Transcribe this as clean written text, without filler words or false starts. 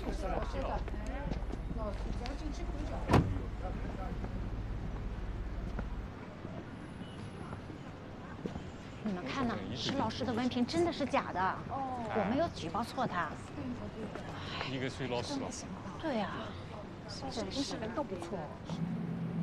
你们看呢？石老师的文凭真的是假的，我没有举报错他。 应该睡老师了。 对呀， 真是人都不错。